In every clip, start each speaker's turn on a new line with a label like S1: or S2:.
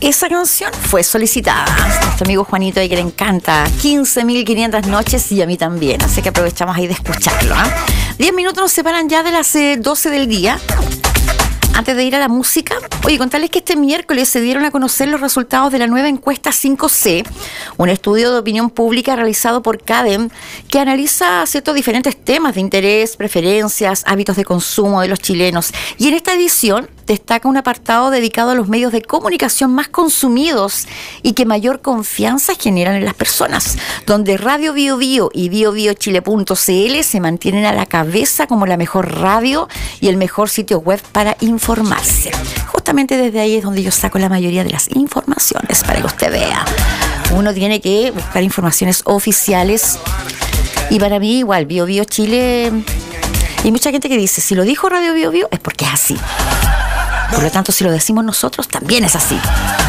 S1: Esa canción fue solicitada. Nuestro amigo Juanito ahí que le encanta 15.500 noches y a mí también. Así que aprovechamos ahí de escucharlo. 10 minutos nos separan ya de las 12 del día. Antes de ir a la música, oye, contarles que este miércoles se dieron a conocer los resultados de la nueva encuesta 5C, un estudio de opinión pública realizado por CADEM que analiza ciertos diferentes temas de interés, preferencias, hábitos de consumo de los chilenos. Y en esta edición destaca un apartado dedicado a los medios de comunicación más consumidos y que mayor confianza generan en las personas, donde Radio Bio Bio y biobiochile.cl se mantienen a la cabeza como la mejor radio y el mejor sitio web para informarse. Justamente desde ahí es donde yo saco la mayoría de las informaciones, para que usted vea. Uno tiene que buscar informaciones oficiales y para mí igual Bio Bio Chile, hay mucha gente que dice, si lo dijo Radio Bio Bio es porque es así. Por lo tanto, si lo decimos nosotros, también es así.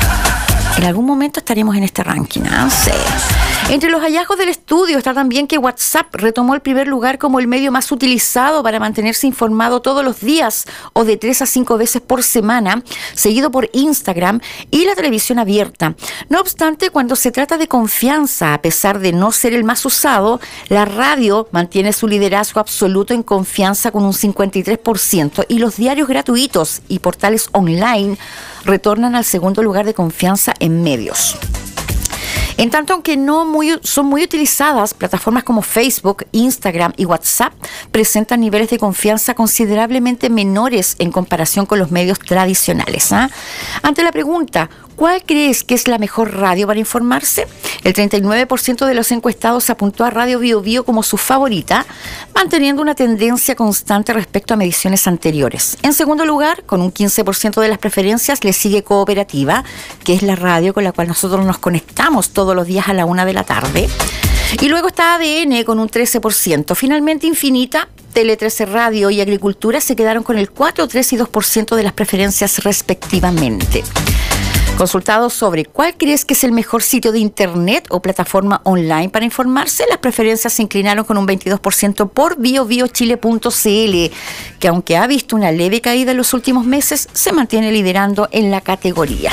S1: En algún momento estaremos en este ranking, ¿no? Sí. Entre los hallazgos del estudio está también que WhatsApp retomó el primer lugar como el medio más utilizado para mantenerse informado todos los días o de 3 a 5 veces por semana, seguido por Instagram y la televisión abierta. No obstante, cuando se trata de confianza, a pesar de no ser el más usado, la radio mantiene su liderazgo absoluto en confianza con un 53% y los diarios gratuitos y portales online retornan al segundo lugar de confianza en medios. En tanto, aunque son muy utilizadas, plataformas como Facebook, Instagram y WhatsApp presentan niveles de confianza considerablemente menores en comparación con los medios tradicionales. Ante la pregunta, ¿cuál crees que es la mejor radio para informarse? El 39% de los encuestados apuntó a Radio Bio Bio como su favorita, manteniendo una tendencia constante respecto a mediciones anteriores. En segundo lugar, con un 15% de las preferencias, le sigue Cooperativa, que es la radio con la cual nosotros nos conectamos todos los días a la 1 de la tarde. Y luego está ADN con un 13%. Finalmente, Infinita, Tele 13 Radio y Agricultura se quedaron con el 4, 3 y 2% de las preferencias respectivamente. Consultados sobre cuál crees que es el mejor sitio de internet o plataforma online para informarse, las preferencias se inclinaron con un 22% por biobiochile.cl, que aunque ha visto una leve caída en los últimos meses, se mantiene liderando en la categoría.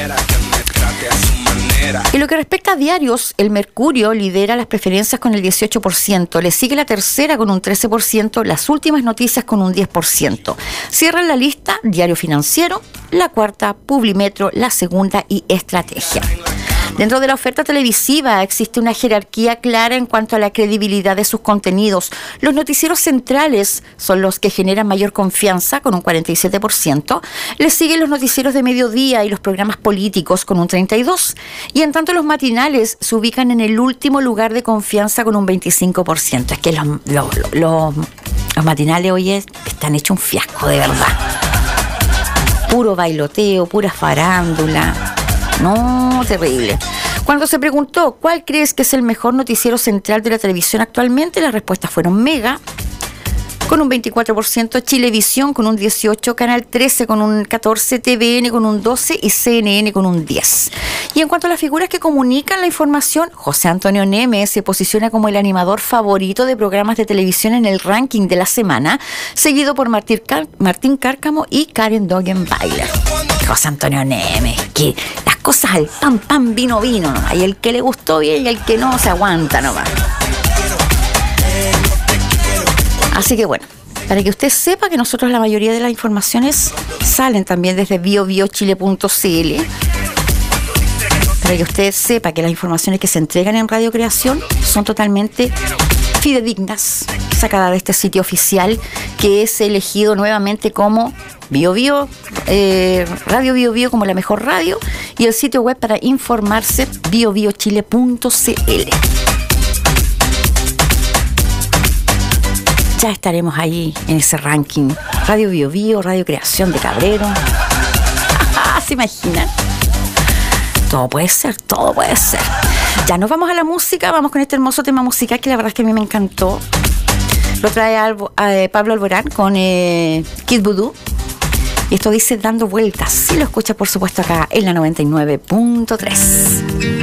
S1: En lo que respecta a diarios, el Mercurio lidera las preferencias con el 18%, le sigue La Tercera con un 13%, Las Últimas Noticias con un 10%. Cierran la lista Diario Financiero, La Cuarta, Publimetro, La Segunda y Estrategia. Dentro de la oferta televisiva existe una jerarquía clara en cuanto a la credibilidad de sus contenidos. Los noticieros centrales son los que generan mayor confianza, con un 47%. Les siguen los noticieros de mediodía y los programas políticos, con un 32%. Y en tanto los matinales se ubican en el último lugar de confianza, con un 25%. Es que los matinales hoy están hechos un fiasco, de verdad. Puro bailoteo, pura farándula. No, terrible. Cuando se preguntó cuál crees que es el mejor noticiero central de la televisión actualmente, las respuestas fueron Mega con un 24%, Chilevisión con un 18%, Canal 13 con un 14%, TVN con un 12% y CNN con un 10%. Y en cuanto a las figuras que comunican la información, José Antonio Neme se posiciona como el animador favorito de programas de televisión en el ranking de la semana, seguido por Martín Cárcamo y Karen Dogenbailer. José Antonio Neme, que las cosas al pan, pan, vino, vino, ¿no? Y el que le gustó bien y el que no se aguanta nomás. Así que bueno, para que usted sepa que nosotros la mayoría de las informaciones salen también desde biobiochile.cl, para que usted sepa que las informaciones que se entregan en Radio Creación son totalmente fidedignas, sacada de este sitio oficial que es elegido nuevamente como Radio Bio Bio como la mejor radio, y el sitio web para informarse biobiochile.cl. Ya estaremos ahí en ese ranking. Radio Bio Bio, Radio Creación de Cabrero. ¿Se imaginan? Todo puede ser, todo puede ser. Ya nos vamos a la música, vamos con este hermoso tema musical que la verdad es que a mí me encantó. Lo trae Pablo Alborán con Kid Voodoo. Y esto dice Dando Vueltas. Si lo escucha, por supuesto, acá en la 99.3.